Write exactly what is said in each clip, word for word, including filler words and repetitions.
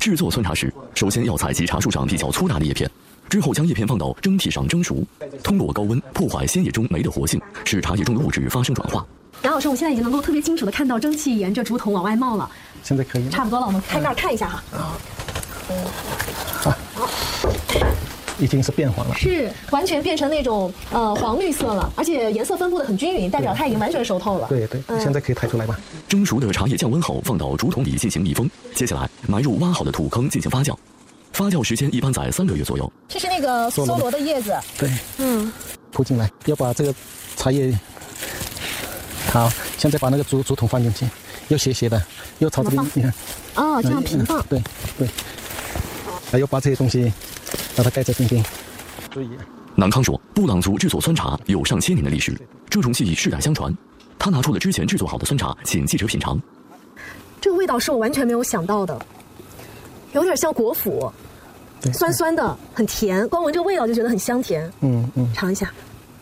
制作酸茶时，首先要采集茶树上比较粗大的叶片，之后将叶片放到蒸屉上蒸熟，通过高温破坏鲜叶中酶的活性，使茶叶中的物质发生转化。 杨老师，我现在已经能够特别清楚地看到蒸汽沿着竹筒往外冒了。 现在可以了， 差不多了，我们开盖看一下哈。 啊，好，已经是变黄了， 是完全变成那种呃黄绿色了，而且颜色分布的很均匀，代表它已经完全熟透了。 对对，嗯、现在可以抬出来吧。 蒸熟的茶叶降温后，放到竹筒里进行密封，接下来埋入挖好的土坑进行发酵，发酵时间一般在三个月左右。 这是那个梭罗的叶子。 对， 嗯， 铺进来，要把这个茶叶，好，现在把那个竹竹筒放进去，要斜斜的，要朝这边，你看。 哦，这样平放。 嗯、对对，还要把这些东西把它盖在边边。注意。 南康说，布朗族制作酸茶有上千年的历史，这种技艺世代相传。他拿出了之前制作好的酸茶，请记者品尝。 这个味道是我完全没有想到的，有点像果脯，酸酸的，很甜，光闻这个味道就觉得很香甜。 嗯嗯， 尝一下。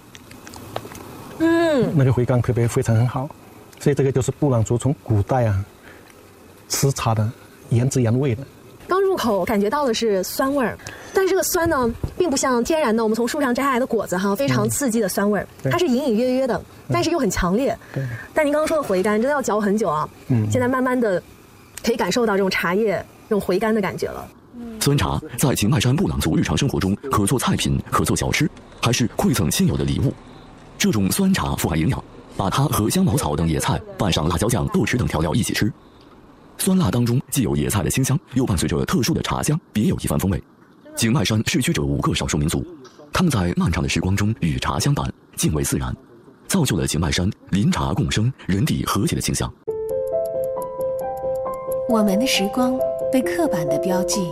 嗯， 那个回甘特别非常很好，所以这个就是布朗族从古代啊吃茶的原汁原味的。 刚入口感觉到的是酸味儿，但是这个酸呢，并不像天然的我们从树上摘下来的果子哈，非常刺激的酸味儿，嗯、它是隐隐约约的，但是又很强烈。对。但您刚刚说的回甘，真的要嚼很久啊。嗯。现在慢慢的可以感受到这种茶叶这种回甘的感觉了。 酸茶在景迈山布朗族日常生活中可做菜品，可做小吃，还是馈赠亲友的礼物。这种酸茶富含营养，把它和香茅草等野菜拌上辣椒酱、豆豉等调料一起吃。酸辣当中既有野菜的清香，又伴随着特殊的茶香，别有一番风味。景迈山世居着五个少数民族，他们在漫长的时光中与茶相伴，敬畏自然，造就了景迈山林茶共生、人地和谐的倾向。 我们的时光被刻板的标记，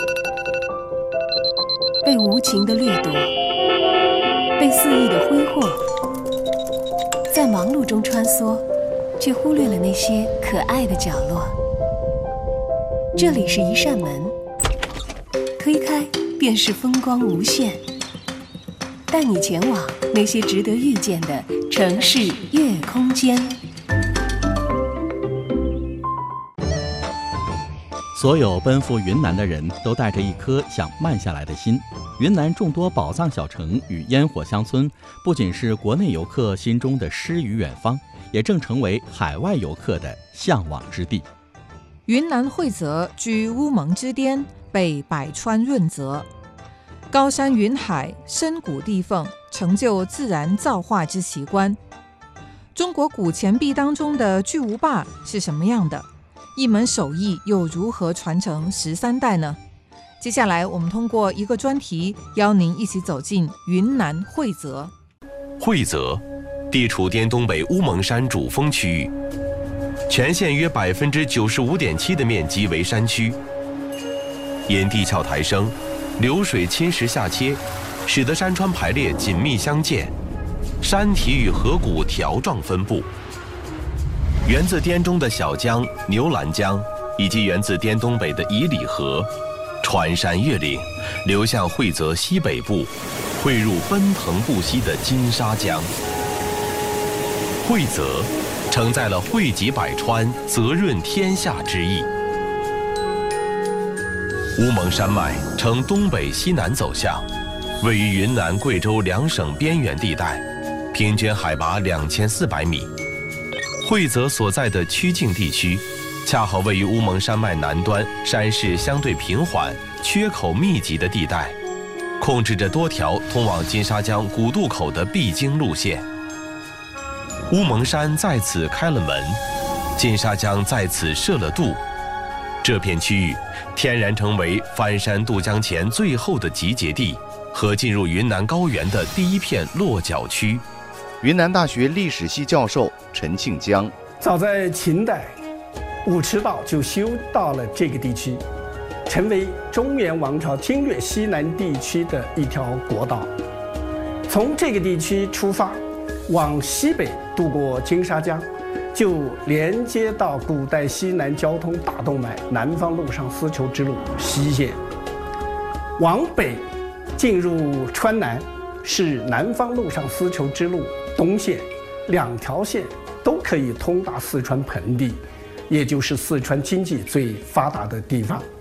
被无情的掠夺，被肆意的挥霍，在忙碌中穿梭，却忽略了那些可爱的角落。这里是一扇门，推开便是风光无限，带你前往那些值得遇见的城市夜空间。 所有奔赴云南的人都带着一颗想慢下来的心。云南众多宝藏小城与烟火乡村，不仅是国内游客心中的诗与远方，也正成为海外游客的向往之地。 云南惠泽居乌蒙之巅，被百川润泽，高山云海，深谷地缝，成就自然造化之奇观。中国古钱币当中的巨无霸是什么样的？一门手艺又如何传承十三代呢？接下来我们通过一个专题，邀您一起走进云南惠泽。 惠泽地处滇东北乌蒙山主峰区域，全县约百分之九十五点七的面积为山区。因地壳抬升，流水侵蚀下切，使得山川排列紧密相间，山体与河谷条状分布。源自滇中的小江、牛栏江，以及源自滇东北的乙里河，穿山越岭，流向惠泽西北部，汇入奔腾不息的金沙江。惠泽承载了惠及百川、泽润天下之意。乌蒙山脉呈东北西南走向，位于云南、贵州两省边缘地带，平均海拔两千四百米。惠泽所在的曲靖地区，恰好位于乌蒙山脉南端，山势相对平缓、缺口密集的地带，控制着多条通往金沙江古渡口的必经路线。乌蒙山在此开了门，金沙江在此设了渡，这片区域天然成为翻山渡江前最后的集结地和进入云南高原的第一片落脚区。 云南大学历史系教授陈庆江， 早在秦代，武驰道就修到了这个地区，成为中原王朝侵略西南地区的一条国道。从这个地区出发，往西北渡过金沙江，就连接到古代西南交通大动脉南方陆上丝绸之路西线。往北进入川南，是南方陆上丝绸之路东线，两条线都可以通达四川盆地，也就是四川经济最发达的地方。